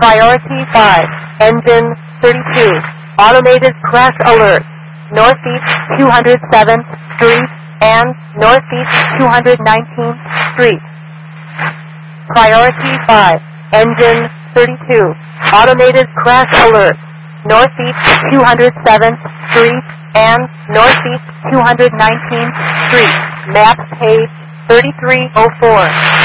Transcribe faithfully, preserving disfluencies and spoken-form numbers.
Priority five, engine thirty-two, automated crash alert, Northeast two hundred seventh Street and Northeast two hundred nineteenth Street. Priority five, engine thirty-two, automated crash alert, Northeast two hundred seventh Street and Northeast two hundred nineteenth Street. Map page thirty-three oh four.